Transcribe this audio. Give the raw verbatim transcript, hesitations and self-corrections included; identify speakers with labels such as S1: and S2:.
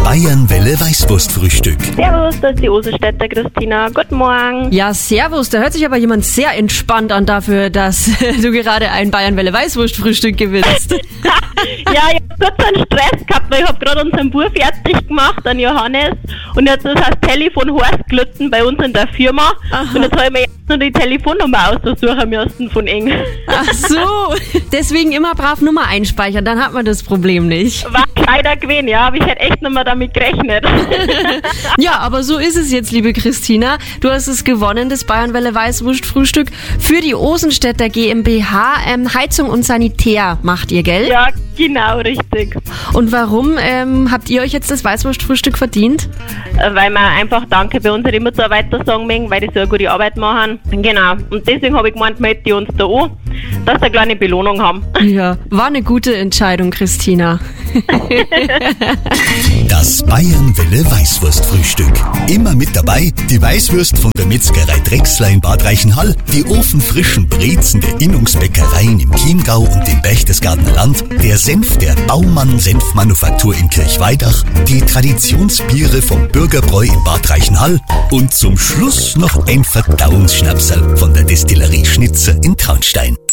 S1: Bayernwelle Weißwurstfrühstück.
S2: Servus, das ist die Osenstädter Christina. Guten Morgen.
S3: Ja, servus. Da hört sich aber jemand sehr entspannt an dafür, dass du gerade ein Bayernwelle Weißwurstfrühstück gewinnst.
S2: Ja, ich hab kurz einen Stress gehabt, weil ich hab gerade unseren Bub fertig gemacht, an Johannes. Und jetzt ist das Telefon heiß gelitten bei uns in der Firma.
S3: Aha.
S2: Und jetzt habe ich mir jetzt nur die Telefonnummer aussuchen müssen von ihm.
S3: Ach so. Deswegen immer brav Nummer einspeichern, dann hat man das Problem nicht.
S2: War leider gewesen, ja, aber ich hätte echt nicht mehr damit gerechnet.
S3: Ja, aber so ist es jetzt, liebe Christina. Du hast es gewonnen, das Bayernwelle Weißwurstfrühstück für die Osenstädter GmbH. Ähm, Heizung und Sanitär macht ihr, gell?
S2: Ja, genau, richtig.
S3: Und warum ähm, habt ihr euch jetzt das Weißwurstfrühstück verdient?
S2: Äh, Weil wir einfach Danke bei unseren Mitarbeitern sagen mögen, weil die so eine gute Arbeit machen. Genau. Und deswegen habe ich gemeint, melden die uns da an, dass sie eine kleine Belohnung haben.
S3: Ja, war eine gute Entscheidung, Christina.
S1: Das Bayernwelle Weißwurstfrühstück. Immer mit dabei die Weißwurst von der Metzgerei Drechsler in Bad Reichenhall, die ofenfrischen Brezen der Innungsbäckereien im Chiemgau und im Berchtesgadener Land, der Senf der Baumann Senfmanufaktur in Kirchweidach, die Traditionsbiere vom Bürgerbräu in Bad Reichenhall und zum Schluss noch ein Verdauungsschnapsal von der Destillerie Schnitzer in Traunstein.